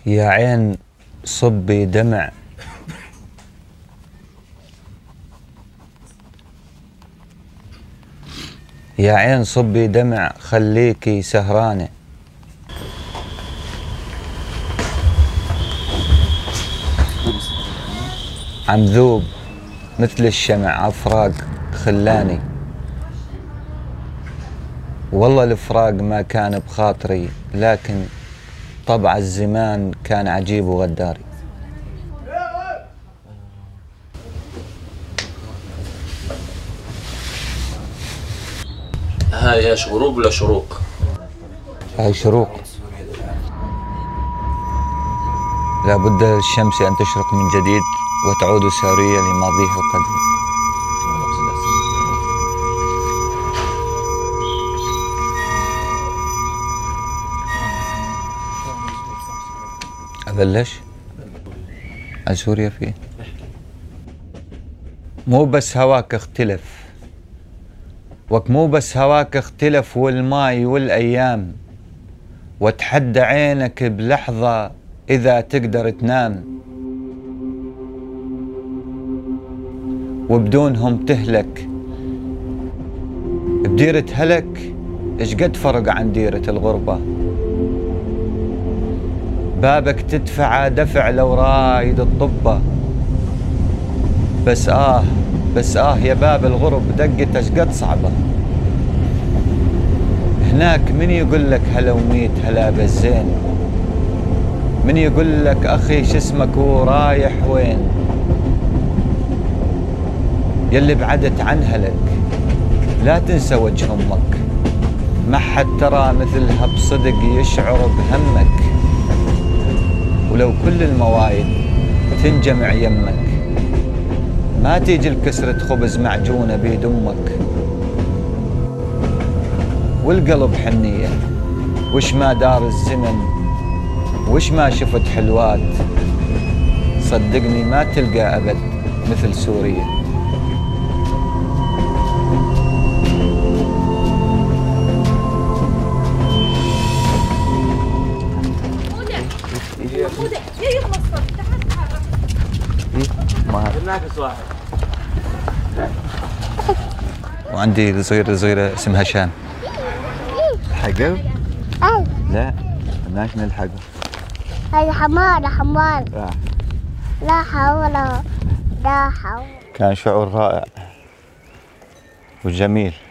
يا عين صبي دمع يا عين صبي دمع خليكي سهرانة عم ذوب مثل الشمع عفراق خلاني والله الفراق ما كان بخاطري لكن طبع الزمان كان عجيب وغداري. هاي ايش غروب ولا شروق؟ هاي شروق. لابد للشمس أن تشرق من جديد وتعود سارية لماضيها القديم. أبلش؟ على سوريا فيه مو بس هواك اختلف مو بس هواك اختلف والماي والأيام وتحدى عينك بلحظة إذا تقدر تنام وبدونهم تهلك بديرة هلك إيش قد فرق عن ديرة الغربة. بابك تدفع دفع لو رايد الطبة بس يا باب الغرب دقت إيش قد صعبة. هناك من يقول لك هلا وميت هلا بالزين من يقول لك أخي شسمك ورايح وين يلي بعدت عن هلك لا تنسى وجه أمك ما حد ترى مثلها بصدق يشعر بهمك ولو كل الموايد تنجمع يمك ما تيجي الكسرة خبز معجونة بيد أمك والقلب حنية وش ما دار الزمن وش ما شفت حلوات صدقني ما تلقى أبد مثل سوريا. وعندي صغيرة اسمها شام. الحقه؟ لا ماش نلحقه. هاي حمار لا حول. كان شعور رائع وجميل.